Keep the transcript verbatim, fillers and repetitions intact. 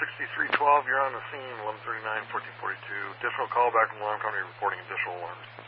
sixty-three twelve, you're on the scene, eleven thirty-nine, fourteen forty-two. Additional call back from Alarm Company reporting additional alarms.